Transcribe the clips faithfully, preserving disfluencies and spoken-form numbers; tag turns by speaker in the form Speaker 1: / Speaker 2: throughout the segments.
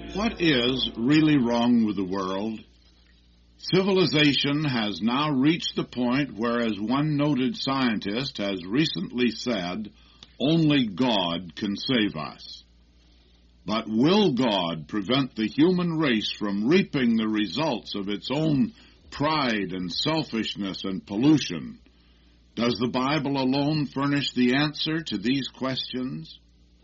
Speaker 1: What is really wrong with the world? Civilization has now reached the point where, as one noted scientist has recently said, only God can save us. But will God prevent the human race from reaping the results of its own pride and selfishness and pollution? Does the Bible alone furnish the answer to these questions?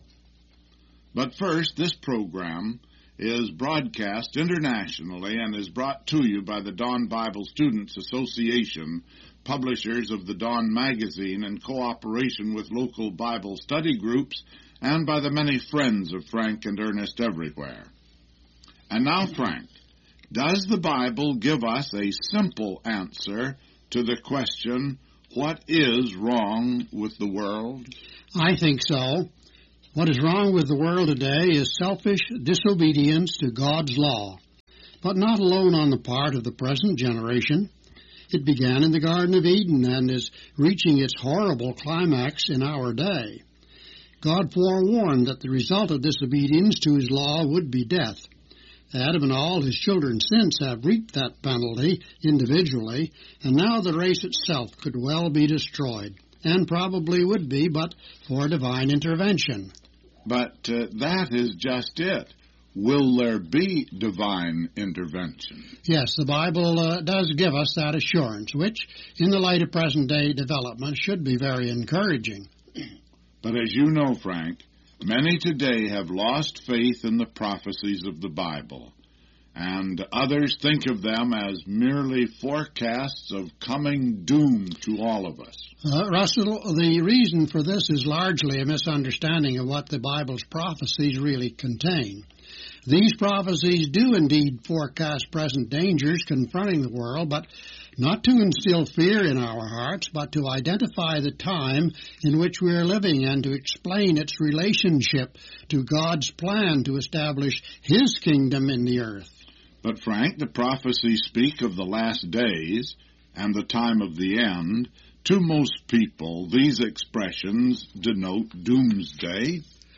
Speaker 1: But first, this program is broadcast internationally and is brought to you by the Dawn Bible Students Association, publishers of the Dawn magazine, in cooperation with local Bible study groups, and by the many friends of Frank and Ernest everywhere. And now, Frank, does the Bible give us a simple answer to the question, what is wrong with the world?
Speaker 2: I think so. What is wrong with the world today is selfish disobedience to God's law, but not alone on the part of the present generation. It began in the Garden of Eden and is reaching its horrible climax in our day. God forewarned that the result of disobedience to His law would be death. Adam and all his children since have reaped that penalty individually, and now the race itself could well be destroyed, and probably would be but for divine intervention.
Speaker 1: But uh, that is just it. Will there be divine intervention?
Speaker 2: Yes, the Bible uh, does give us that assurance, which, in the light of present-day development, should be very encouraging.
Speaker 1: But as you know, Frank, many today have lost faith in the prophecies of the Bible, and others think of them as merely forecasts of coming doom to all of us.
Speaker 2: Uh, Russell, the reason for this is largely a misunderstanding of what the Bible's prophecies really contain. These prophecies do indeed forecast present dangers confronting the world, but not to instill fear in our hearts, but to identify the time in which we are living and to explain its relationship to God's plan to establish His kingdom in the earth.
Speaker 1: But, Frank, the prophecies speak of the last days and the time of the end. To most people, these expressions denote doomsday.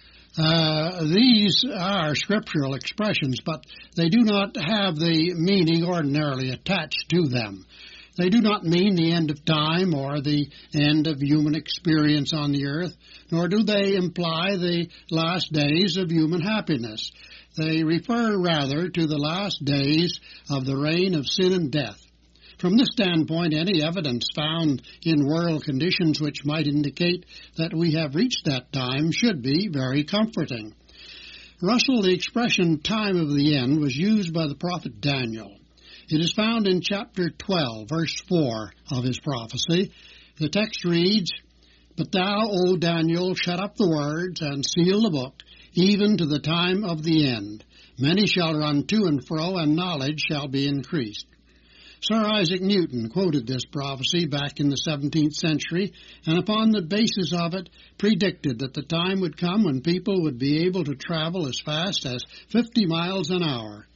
Speaker 2: Uh, these are scriptural expressions, but they do not have the meaning ordinarily attached to them. They do not mean the end of time or the end of human experience on the earth, nor do they imply the last days of human happiness. They refer rather to the last days of the reign of sin and death. From this standpoint, any evidence found in world conditions which might indicate that we have reached that time should be very comforting. Russell, the expression time of the end was used by the prophet Daniel. It is found in chapter twelve, verse four of his prophecy. The text reads, "But thou, O Daniel, shut up the words and seal the book, even to the time of the end. Many shall run to and fro, and knowledge shall be increased." Sir Isaac Newton quoted this prophecy back in the seventeenth century, and upon the basis of it predicted that the time would come when people would be able to travel as fast as fifty miles an hour.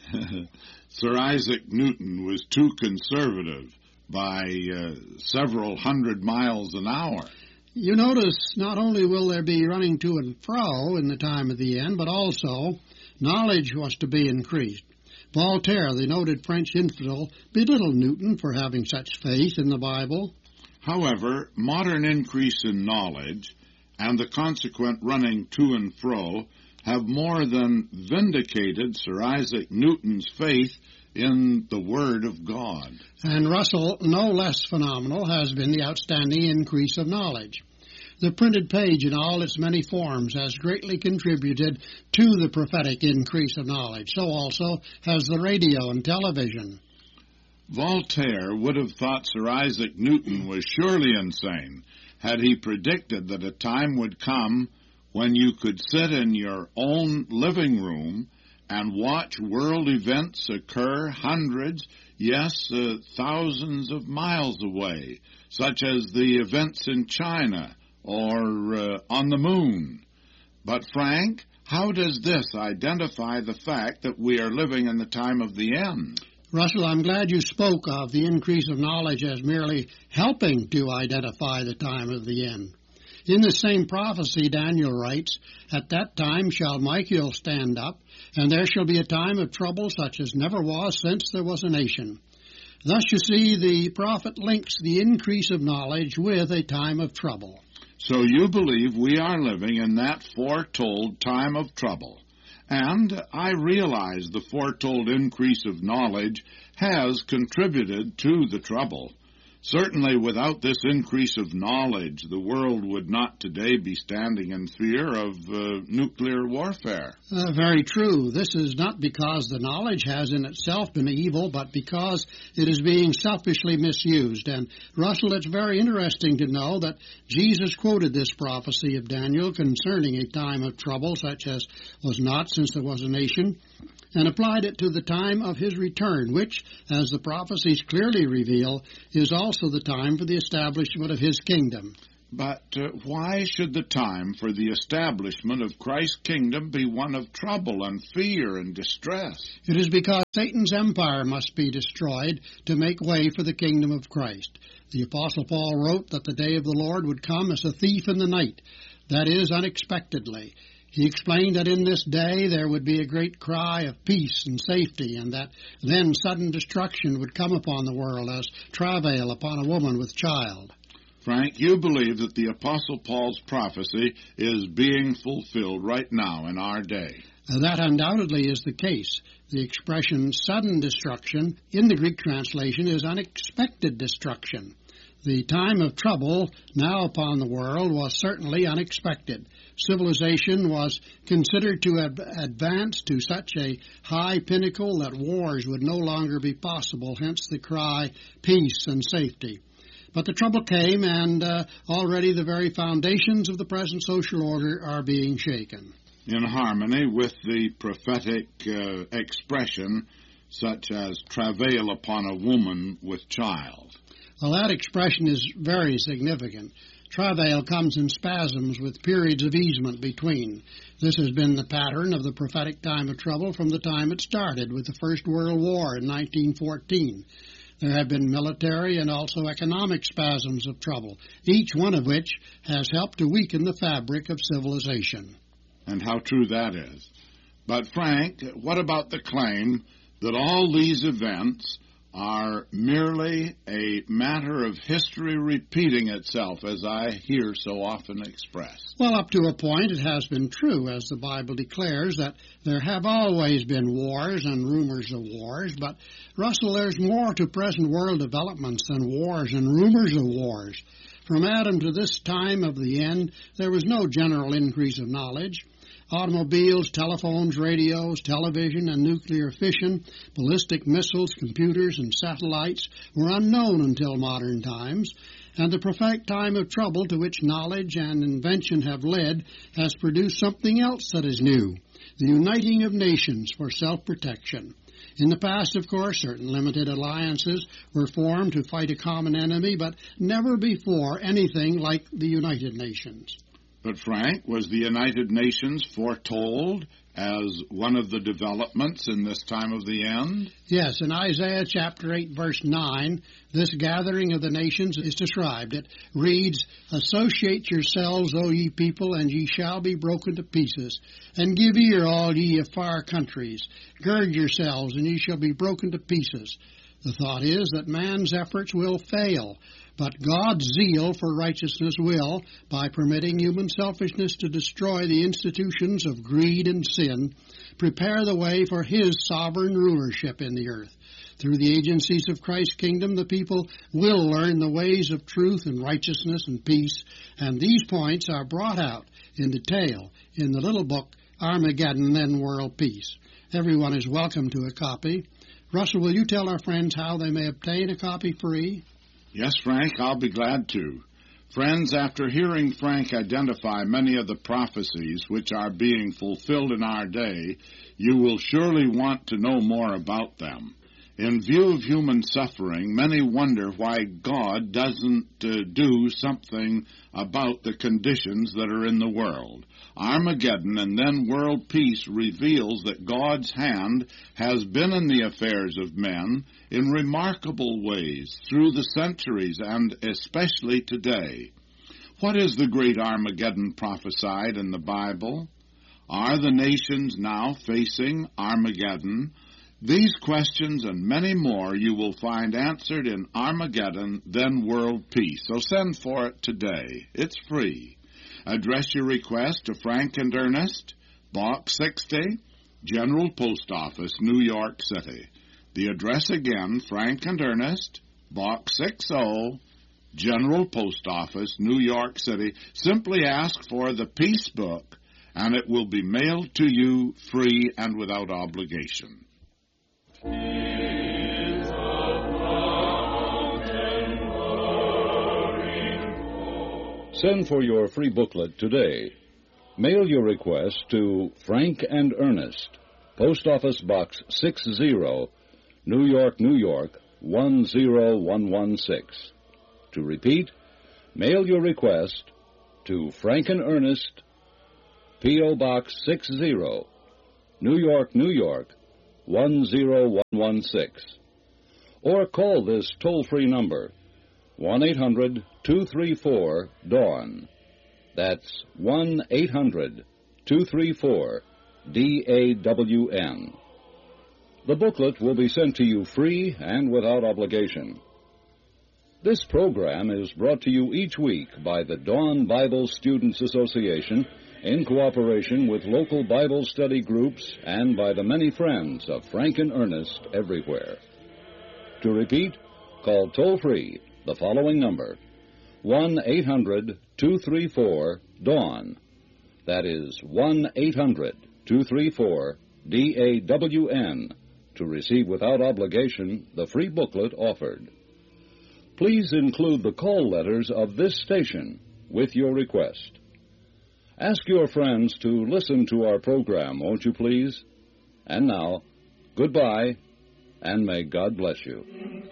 Speaker 1: Sir Isaac Newton was too conservative by uh, several hundred miles an hour.
Speaker 2: You notice not only will there be running to and fro in the time of the end, but also knowledge was to be increased. Voltaire, the noted French infidel, belittled Newton for having such faith in the Bible.
Speaker 1: However, modern increase in knowledge and the consequent running to and fro have more than vindicated Sir Isaac Newton's faith in the Word of God.
Speaker 2: And Russell, no less phenomenal, has been the outstanding increase of knowledge. The printed page in all its many forms has greatly contributed to the prophetic increase of knowledge. So also has the radio and television.
Speaker 1: Voltaire would have thought Sir Isaac Newton was surely insane had he predicted that a time would come when you could sit in your own living room and watch world events occur hundreds, yes, uh, thousands of miles away, such as the events in China or uh, on the moon. But, Frank, how does this identify the fact that we are living in the time of the end?
Speaker 2: Russell, I'm glad you spoke of the increase of knowledge as merely helping to identify the time of the end. In the same prophecy, Daniel writes, "At that time shall Michael stand up, and there shall be a time of trouble such as never was since there was a nation." Thus you see the prophet links the increase of knowledge with a time of trouble.
Speaker 1: So you believe we are living in that foretold time of trouble. And I realize the foretold increase of knowledge has contributed to the trouble. Certainly without this increase of knowledge, the world would not today be standing in fear of uh, nuclear warfare.
Speaker 2: Uh, very true. This is not because the knowledge has in itself been evil, but because it is being selfishly misused. And, Russell, it's very interesting to know that Jesus quoted this prophecy of Daniel concerning a time of trouble such as was not since there was a nation, and applied it to the time of his return, which, as the prophecies clearly reveal, is also the time for the establishment of his kingdom.
Speaker 1: But uh, why should the time for the establishment of Christ's kingdom be one of trouble and fear and distress?
Speaker 2: It is because Satan's empire must be destroyed to make way for the kingdom of Christ. The Apostle Paul wrote that the day of the Lord would come as a thief in the night, that is, unexpectedly. He explained that in this day there would be a great cry of peace and safety, and that then sudden destruction would come upon the world as travail upon a woman with child.
Speaker 1: Frank, you believe that the Apostle Paul's prophecy is being fulfilled right now in our day.
Speaker 2: Uh, that undoubtedly is the case. The expression sudden destruction in the Greek translation is unexpected destruction. The time of trouble now upon the world was certainly unexpected. Civilization was considered to have advanced to such a high pinnacle that wars would no longer be possible, hence the cry, peace and safety. But the trouble came, and uh, already the very foundations of the present social order are being shaken.
Speaker 1: In harmony with the prophetic uh, expression, such as travail upon a woman with child.
Speaker 2: Well, that expression is very significant. Travail comes in spasms with periods of easement between. This has been the pattern of the prophetic time of trouble from the time it started with the First World War in nineteen fourteen. There have been military and also economic spasms of trouble, each one of which has helped to weaken the fabric of civilization.
Speaker 1: And how true that is. But, Frank, what about the claim that all these events are merely a matter of history repeating itself, as I hear so often expressed?
Speaker 2: Well, up to a point it has been true, as the Bible declares, that there have always been wars and rumors of wars. But, Russell, there's more to present world developments than wars and rumors of wars. From Adam to this time of the end, there was no general increase of knowledge. Automobiles, telephones, radios, television, and nuclear fission, ballistic missiles, computers, and satellites were unknown until modern times, and the prophetic time of trouble to which knowledge and invention have led has produced something else that is new, the uniting of nations for self-protection. In the past, of course, certain limited alliances were formed to fight a common enemy, but never before anything like the United Nations.
Speaker 1: But, Frank, was the United Nations foretold as one of the developments in this time of the end?
Speaker 2: Yes, in Isaiah chapter eight, verse nine, this gathering of the nations is described. It reads, "Associate yourselves, O ye people, and ye shall be broken to pieces. And give ear, all ye of far countries. Gird yourselves, and ye shall be broken to pieces." The thought is that man's efforts will fail, but God's zeal for righteousness will, by permitting human selfishness to destroy the institutions of greed and sin, prepare the way for His sovereign rulership in the earth. Through the agencies of Christ's kingdom, the people will learn the ways of truth and righteousness and peace, and these points are brought out in detail in the little book, Armageddon, Then World Peace. Everyone is welcome to a copy. Russell, will you tell our friends how they may obtain a copy free?
Speaker 1: Yes, Frank, I'll be glad to. Friends, after hearing Frank identify many of the prophecies which are being fulfilled in our day, you will surely want to know more about them. In view of human suffering, many wonder why God doesn't uh, do something about the conditions that are in the world. Armageddon and Then World Peace reveals that God's hand has been in the affairs of men in remarkable ways through the centuries and especially today. What is the great Armageddon prophesied in the Bible? Are the nations now facing Armageddon? These questions and many more you will find answered in Armageddon, Then World Peace. So send for it today. It's free. Address your request to Frank and Ernest, Box sixty, General Post Office, New York City. The address again, Frank and Ernest, Box sixty, General Post Office, New York City. Simply ask for the Peace Book, and it will be mailed to you free and without obligation.
Speaker 3: Send for your free booklet today. Mail your request to Frank and Ernest, Post Office Box sixty, New York, New York, one zero one one six. To repeat, mail your request to Frank and Ernest, P O. Box sixty, New York, New York, one zero one one six. Or call this toll-free number, one eight hundred two three four DAWN. That's one eight hundred two three four D A W N. The booklet will be sent to you free and without obligation. This program is brought to you each week by the Dawn Bible Students Association in cooperation with local Bible study groups and by the many friends of Frank and Ernest everywhere. To repeat, call toll-free the following number, one eight hundred two three four DAWN. That is one eight hundred two three four D A W N to receive without obligation the free booklet offered. Please include the call letters of this station with your request. Ask your friends to listen to our program, won't you please? And now, goodbye, and may God bless you.